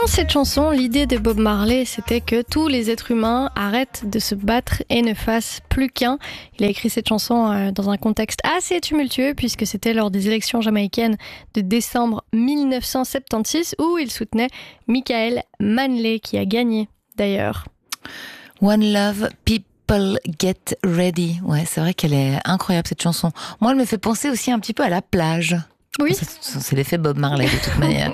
Dans cette chanson, l'idée de Bob Marley, c'était que tous les êtres humains arrêtent de se battre et ne fassent plus qu'un. Il a écrit cette chanson dans un contexte assez tumultueux puisque c'était lors des élections jamaïcaines de décembre 1976 où il soutenait Michael Manley qui a gagné d'ailleurs. One Love, People Get Ready. Ouais, c'est vrai qu'elle est incroyable cette chanson. Moi, elle me fait penser aussi un petit peu à la plage. Oui. C'est l'effet Bob Marley de toute manière.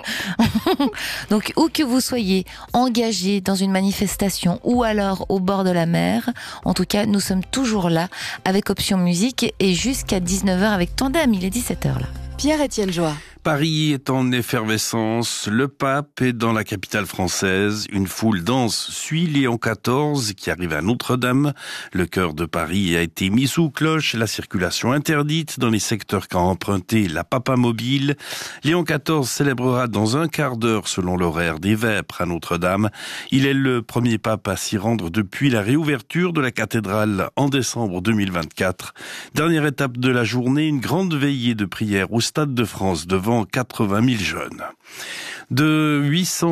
Donc, où que vous soyez engagé dans une manifestation ou alors au bord de la mer, en tout cas, nous sommes toujours là avec Option Musique et jusqu'à 19h avec Tandem. Il est 17h là. Pierre-Étienne Joie. Paris est en effervescence, le pape est dans la capitale française, une foule dense suit Léon XIV qui arrive à Notre-Dame. Le cœur de Paris a été mis sous cloche, la circulation interdite dans les secteurs qu'a emprunté la Papa Mobile. Léon XIV célébrera dans un quart d'heure selon l'horaire des Vêpres à Notre-Dame. Il est le premier pape à s'y rendre depuis la réouverture de la cathédrale en décembre 2024. Dernière étape de la journée, une grande veillée de prière au Stade de France devant 80 000 jeunes. De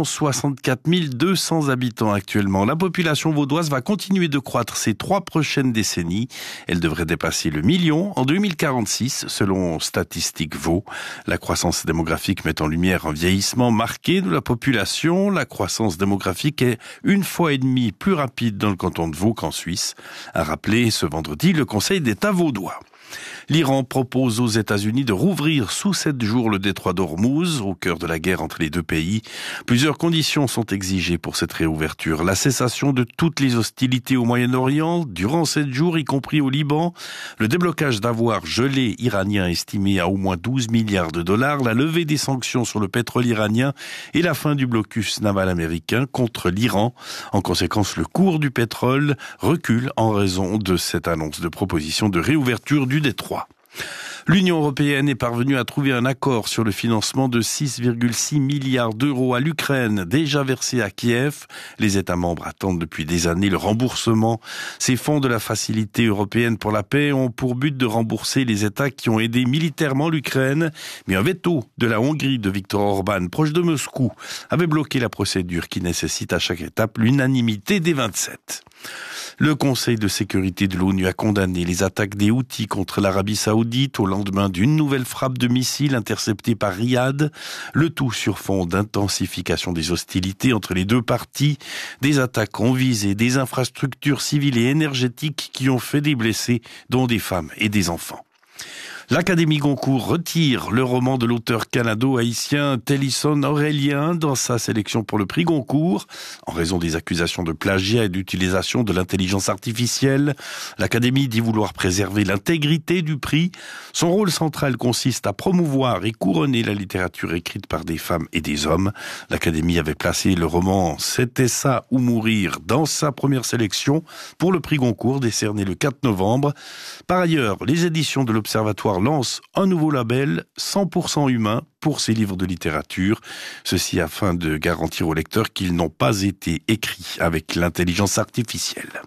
864 200 habitants actuellement, la population vaudoise va continuer de croître ces 3 prochaines décennies. Elle devrait dépasser le million en 2046, selon Statistique Vaud. La croissance démographique met en lumière un vieillissement marqué de la population. La croissance démographique est 1,5 fois plus rapide dans le canton de Vaud qu'en Suisse, a rappelé ce vendredi le Conseil d'État vaudois. L'Iran propose aux États-Unis de rouvrir sous 7 jours le détroit d'Ormuz, au cœur de la guerre entre les deux pays. Plusieurs conditions sont exigées pour cette réouverture. La cessation de toutes les hostilités au Moyen-Orient, durant 7 jours, y compris au Liban. Le déblocage d'avoirs gelés iraniens estimés à au moins 12 milliards de dollars. La levée des sanctions sur le pétrole iranien et la fin du blocus naval américain contre l'Iran. En conséquence, le cours du pétrole recule en raison de cette annonce de proposition de réouverture du détroit. L'Union européenne est parvenue à trouver un accord sur le financement de 6,6 milliards d'euros à l'Ukraine, déjà versés à Kiev. Les États membres attendent depuis des années le remboursement. Ces fonds de la Facilité européenne pour la paix ont pour but de rembourser les États qui ont aidé militairement l'Ukraine. Mais un veto de la Hongrie de Viktor Orban, proche de Moscou, avait bloqué la procédure qui nécessite à chaque étape l'unanimité des 27. Le Conseil de sécurité de l'ONU a condamné les attaques des Houthis contre l'Arabie Saoudite au lendemain d'une nouvelle frappe de missiles interceptée par Riyad. Le tout sur fond d'intensification des hostilités entre les deux parties. Des attaques ont visé des infrastructures civiles et énergétiques qui ont fait des blessés, dont des femmes et des enfants. L'Académie Goncourt retire le roman de l'auteur canado-haïtien Tennyson Aurélien dans sa sélection pour le prix Goncourt. En raison des accusations de plagiat et d'utilisation de l'intelligence artificielle, l'Académie dit vouloir préserver l'intégrité du prix. Son rôle central consiste à promouvoir et couronner la littérature écrite par des femmes et des hommes. L'Académie avait placé le roman C'était ça ou mourir dans sa première sélection pour le prix Goncourt décerné le 4 novembre. Par ailleurs, les éditions de l'Observatoire lance un nouveau label 100% humain pour ses livres de littérature. Ceci afin de garantir aux lecteurs qu'ils n'ont pas été écrits avec l'intelligence artificielle.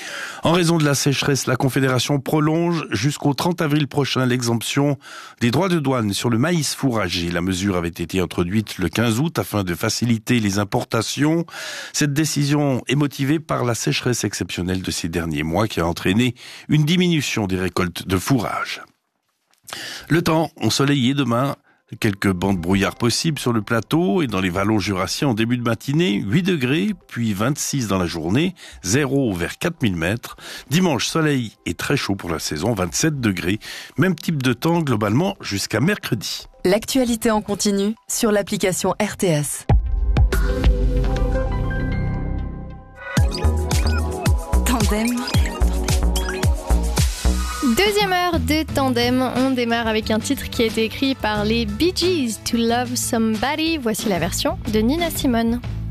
En raison de la sécheresse, la Confédération prolonge jusqu'au 30 avril prochain l'exemption des droits de douane sur le maïs fourragé. La mesure avait été introduite le 15 août afin de faciliter les importations. Cette décision est motivée par la sécheresse exceptionnelle de ces derniers mois qui a entraîné une diminution des récoltes de fourrage. Le temps ensoleillé demain, quelques bancs de brouillard possibles sur le plateau et dans les vallons jurassiens en début de matinée, 8 degrés, puis 26 dans la journée, 0 vers 4000 mètres. Dimanche, soleil et très chaud pour la saison, 27 degrés. Même type de temps globalement jusqu'à mercredi. L'actualité en continu sur l'application RTS. Tandem. Deuxième heure de Tandem, on démarre avec un titre qui a été écrit par les Bee Gees, To Love Somebody. Voici la version de Nina Simone.